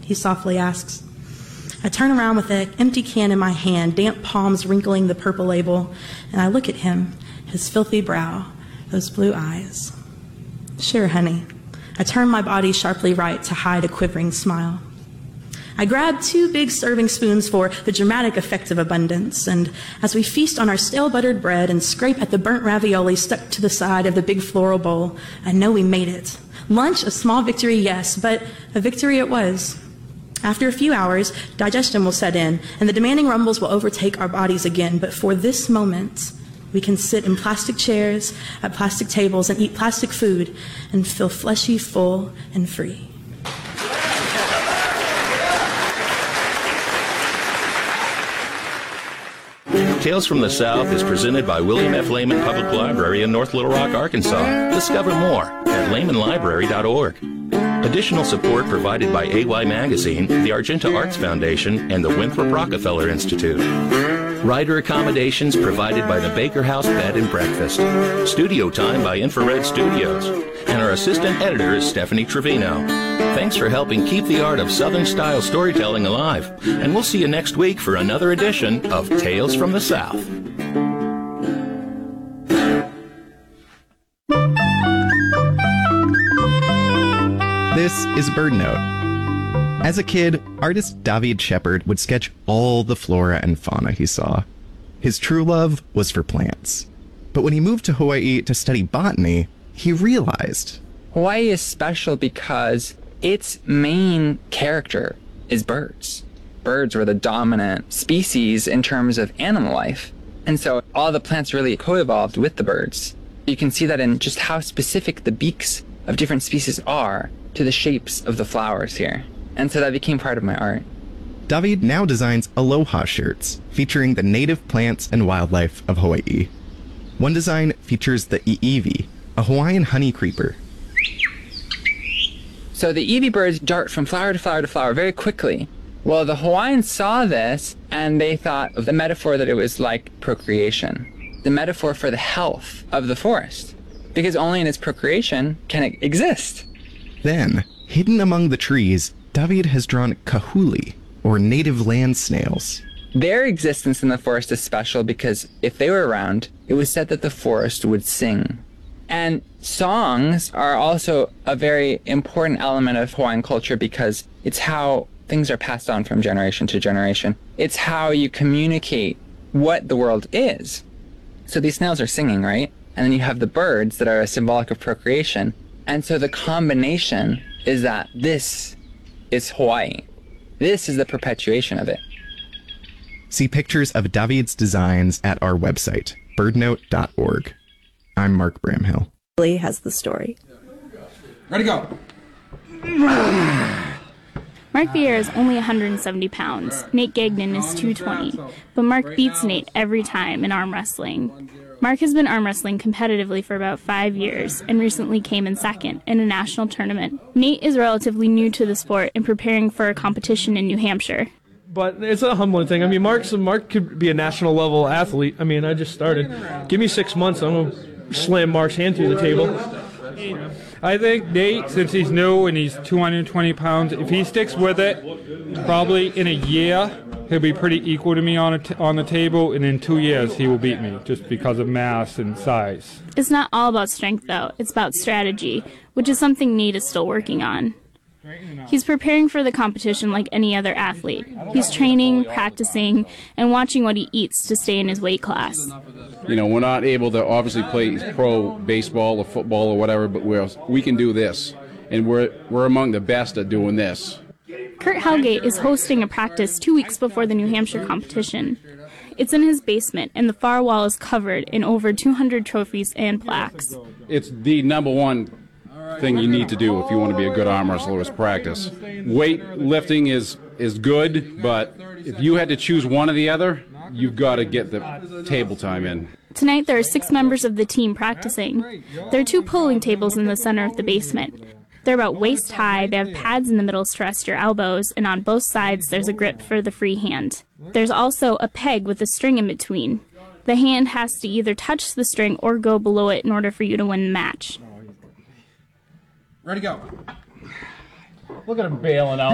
he softly asks. I turn around with an empty can in my hand, damp palms wrinkling the purple label, and I look at him, his filthy brow, those blue eyes. Sure, honey. I turn my body sharply right to hide a quivering smile. I grab 2 big serving spoons for the dramatic effect of abundance, and as we feast on our stale buttered bread and scrape at the burnt ravioli stuck to the side of the big floral bowl, I know we made it. Lunch, a small victory, yes, but a victory it was. After a few hours, digestion will set in, and the demanding rumbles will overtake our bodies again, but for this moment, we can sit in plastic chairs at plastic tables and eat plastic food and feel fleshy, full, and free. Tales from the South is presented by William F. Lehman Public Library in North Little Rock, Arkansas. Discover more at lehmanlibrary.org. Additional support provided by AY Magazine, the Argenta Arts Foundation, and the Winthrop Rockefeller Institute. Rider accommodations provided by the Baker House Bed and Breakfast. Studio time by Infrared Studios. And our assistant editor is Stephanie Trevino. Thanks for helping keep the art of Southern-style storytelling alive. And we'll see you next week for another edition of Tales from the South. This is Bird Note. As a kid, artist David Shepard would sketch all the flora and fauna he saw. His true love was for plants. But when he moved to Hawaii to study botany, he realized Hawaii is special because its main character is birds. Birds were the dominant species in terms of animal life. And so all the plants really co-evolved with the birds. You can see that in just how specific the beaks of different species are to the shapes of the flowers here. And so that became part of my art. David now designs aloha shirts featuring the native plants and wildlife of Hawaii. One design features the iiwi, a Hawaiian honey creeper. So the iiwi birds dart from flower to flower to flower very quickly. Well, the Hawaiians saw this and they thought of the metaphor that it was like procreation, the metaphor for the health of the forest, because only in its procreation can it exist. Then, hidden among the trees, David has drawn kahuli, or native land snails. Their existence in the forest is special because if they were around, it was said that the forest would sing. And songs are also a very important element of Hawaiian culture because it's how things are passed on from generation to generation. It's how you communicate what the world is. So these snails are singing, right? And then you have the birds that are symbolic of procreation. And so the combination is that this is Hawaii. This is the perpetuation of it. See pictures of David's designs at our website, birdnote.org. I'm Mark Bramhill. Lee has the story. Ready, go. Mark Vieira is only 170 pounds. Nate Gagnon is 220. But Mark beats Nate every time in arm wrestling. Mark has been arm wrestling competitively for about 5 years and recently came in second in a national tournament. Nate is relatively new to the sport and preparing for a competition in New Hampshire. But it's a humbling thing. I mean, Mark could be a national level athlete. I mean, I just started. Give me 6 months, I'm going to slam Mark's hand through the table. I think Nate, since he's new and he's 220 pounds, if he sticks with it, probably in a year, he'll be pretty equal to me on the table, and in 2 years he will beat me just because of mass and size. It's not all about strength, though. It's about strategy, which is something Nate is still working on. He's preparing for the competition like any other athlete. He's training, practicing, and watching what he eats to stay in his weight class. You know, we're not able to obviously play pro baseball or football or whatever, but we can do this, and we're among the best at doing this. Kurt Hellgate is hosting a practice 2 weeks before the New Hampshire competition. It's in his basement, and the far wall is covered in over 200 trophies and plaques. It's the number one thing you need to do if you want to be a good arm wrestler is practice. Weightlifting is good, but if you had to choose one or the other, you've got to get the table time in. Tonight there are 6 members of the team practicing. There are 2 pulling tables in the center of the basement. They're about waist high, they have pads in the middle to rest your elbows, and on both sides there's a grip for the free hand. There's also a peg with a string in between. The hand has to either touch the string or go below it in order for you to win the match. Ready, go. Look at him bailing out.